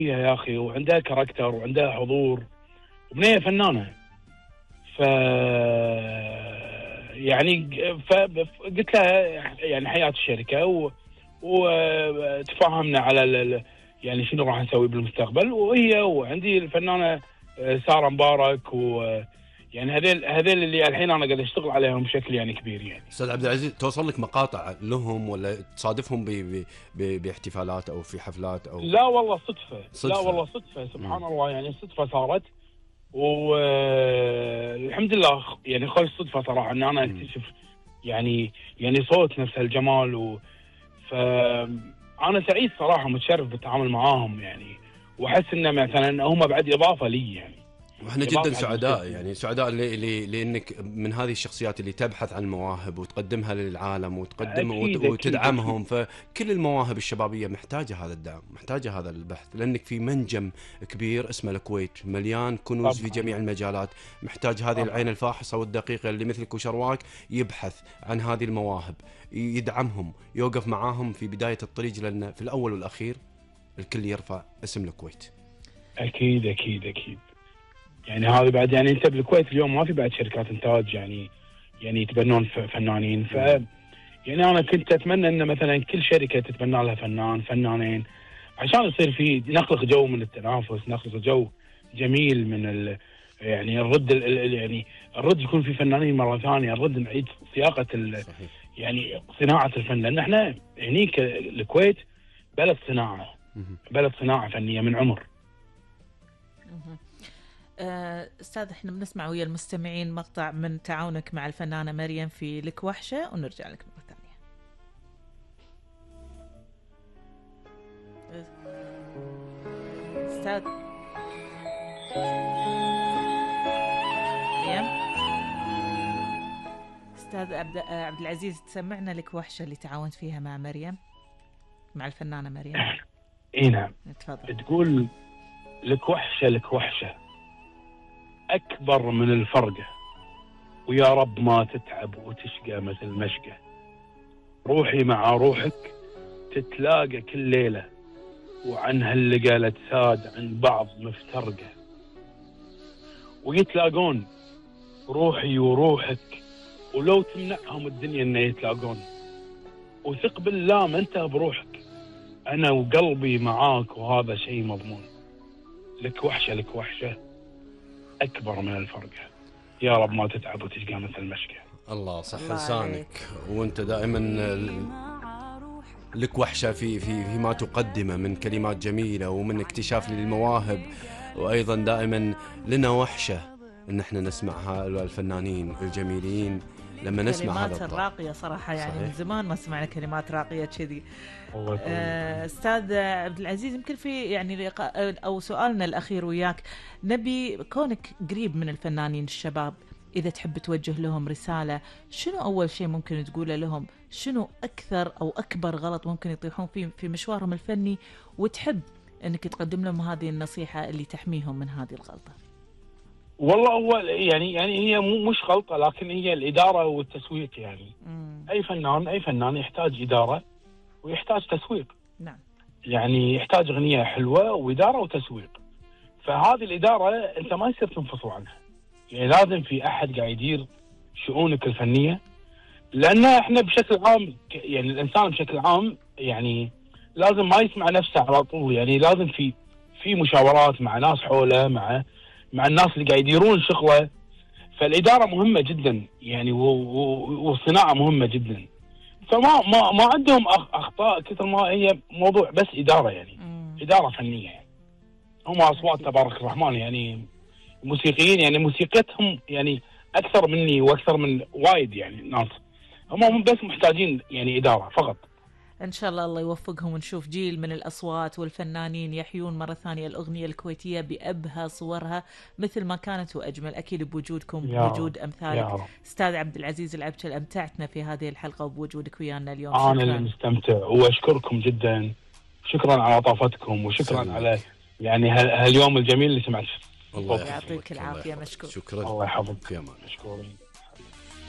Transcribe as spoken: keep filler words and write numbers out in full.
يا اخي، وعندها كاركتر وعندها حضور، وبنيه فنانه. ف يعني فقلت لها يعني حياه الشركه، و... وتفاهمنا على ال... يعني شنو راح نسوي بالمستقبل، وهي وعندي الفنانه ساره مبارك، و يعني هذيل هذيل اللي الحين انا قاعد اشتغل عليهم بشكل يعني كبير. يعني استاذ عبد العزيز، توصل لك مقاطع لهم ولا تصادفهم ب... ب... ب... باحتفالات او في حفلات او؟ لا والله صدفه, صدفة. لا والله صدفه سبحان مم. الله، يعني صدفه صارت، والحمد لله يعني خوش صدفه صراحه ان انا اكتشف يعني يعني صوت نفس هالجمال. و فانا سعيد صراحه، متشرف بالتعامل معاهم يعني، واحس ان مثلا هم بعد اضافه لي يعني. واحنا جدا سعداء، يعني سعداء لي لي لانك من هذه الشخصيات اللي تبحث عن مواهب وتقدمها للعالم وتقدم وت... أكيد وتدعمهم. أكيد. فكل المواهب الشبابيه محتاجه هذا الدعم، محتاجه هذا البحث، لانك في منجم كبير اسمه الكويت مليان كنوز طبعا. في جميع المجالات. محتاج هذه طبعا. العين الفاحصه والدقيقه اللي مثلك وشرواك يبحث عن هذه المواهب، يدعمهم، يوقف معاهم في بدايه الطريق، لان في الاول والاخير الكل يرفع اسم الكويت. اكيد اكيد اكيد. يعني هذا بعد، يعني انت بالكويت اليوم ما في بعد شركات انتاج يعني يعني يتبنون فنانين. ف يعني انا كنت اتمنى ان مثلا كل شركه تتبنى لها فنان فنانين، عشان يصير في نخلق جو من التنافس، نخلق جو جميل من ال يعني الرد ال يعني الرد يكون في فنانين مره ثانيه، الرد نعيد صياغه يعني صناعه الفن، لان احنا هنيك الكويت بلد صناعه، بلد صناعه فنيه من عمر. أستاذ، احنا بنسمع ويا المستمعين مقطع من تعاونك مع الفنانة مريم في لك وحشة، ونرجع لك مرة ثانية. أستاذ مريم، أستاذ عبد العزيز، تسمعنا لك وحشة اللي تعاونت فيها مع مريم، مع الفنانة مريم؟ اي نعم. تفضل. تقول لك وحشة لك وحشة أكبر من الفرقة، ويا رب ما تتعب وتشقى مثل مشقة، روحي مع روحك تتلاقى كل ليلة، وعن هاللقى لا تساد عن بعض مفترقة، ويتلاقون روحي وروحك، ولو تمنعهم الدنيا إنه يتلاقون، وثق بالله ما انت بروحك، أنا وقلبي معاك وهذا شيء مضمون، لك وحشة لك وحشة أكبر من الفرقة، يا رب ما تتعب وتشقى مثل مشقة. الله صح لسانك، وانت دائما لك وحشة في في فيما تقدمه من كلمات جميلة ومن اكتشاف للمواهب، وأيضا دائما لنا وحشة إن احنا نسمع هؤلاء الفنانين الجميلين لما نسمع هذا كلمات الراقية صراحة، يعني صحيح. من زمان ما سمعنا كلمات راقية كذي. أستاذ عبد العزيز، يمكن في يعني أو سؤالنا الأخير وياك، نبي كونك قريب من الفنانين الشباب، إذا تحب توجه لهم رسالة، شنو أول شيء ممكن تقوله لهم؟ شنو أكثر أو أكبر غلط ممكن يطيحون فيه في مشوارهم الفني، وتحب أنك تقدم لهم هذه النصيحة اللي تحميهم من هذه الغلطة؟ والله هو يعني يعني هي مش غلطة، لكن هي الإدارة والتسويق. يعني مم. أي فنان أي فنان يحتاج إدارة ويحتاج تسويق. نعم. يعني يحتاج أغنية حلوة وإدارة وتسويق. فهذه الإدارة أنت ما يصير تنفصل عنها، يعني لازم في أحد قاعد يدير شؤونك الفنية، لأن إحنا بشكل عام يعني الإنسان بشكل عام يعني لازم ما يسمع نفسه على طول، يعني لازم في في مشاورات مع ناس حوله، مع مع الناس اللي قاعد يديرون شغله. فالإدارة مهمة جدا يعني، والصناعة مهمة جدا. فما ما ما عندهم أخطاء كثر ما هي موضوع بس إدارة، يعني مم. إدارة فنية. يعني هم أصوات تبارك الرحمن، يعني موسيقيين، يعني موسيقتهم يعني أكثر مني وأكثر من وايد يعني ناس، هم بس محتاجين يعني إدارة فقط. إن شاء الله الله يوفقهم، ونشوف جيل من الأصوات والفنانين يحيون مرة ثانية الأغنية الكويتية بأبهى صورها مثل ما كانت وأجمل، أكيد بوجودكم بوجود أمثالك. أستاذ عبد العزيز العبتل، أمتعتنا في هذه الحلقة وبوجودك ويانا اليوم. أنا شكرا. اللي مستمتع، وأشكركم جدا، شكرا على طافتكم، وشكرا سلمك. على يعني هاليوم الجميل اللي سمعت. الله يعطيك العافية، مشكور. شكرا. الله يحفظك. في أمان. مشكورين.